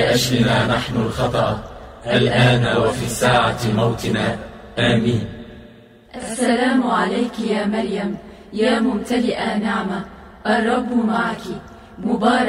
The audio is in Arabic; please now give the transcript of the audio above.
لأجلنا نحن الخطأ الآن وفي ساعة موتنا. آمين. السلام عليك يا مريم، يا ممتلئة نعمة، الرب معك، مبارك